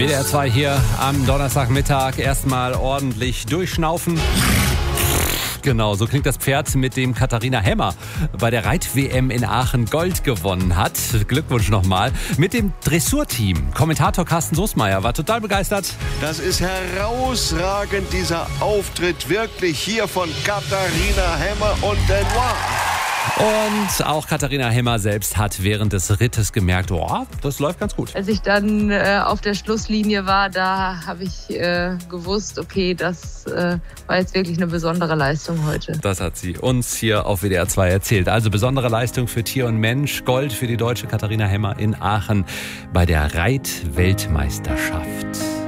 WDR 2 hier am Donnerstagmittag. Erstmal ordentlich durchschnaufen. Genau, so klingt das Pferd, mit dem Katharina Hemmer bei der Reit-WM in Aachen Gold gewonnen hat. Glückwunsch nochmal. Mit dem Dressurteam. Kommentator Carsten Soßmeier war total begeistert. Das ist herausragend, dieser Auftritt wirklich hier von Katharina Hemmer und Denoir. Und auch Katharina Hemmer selbst hat während des Rittes gemerkt, oh, das läuft ganz gut. Als ich dann auf der Schlusslinie war, da habe ich gewusst, okay, das war jetzt wirklich eine besondere Leistung heute. Das hat sie uns hier auf WDR 2 erzählt. Also besondere Leistung für Tier und Mensch. Gold für die deutsche Katharina Hemmer in Aachen bei der Reit-Weltmeisterschaft.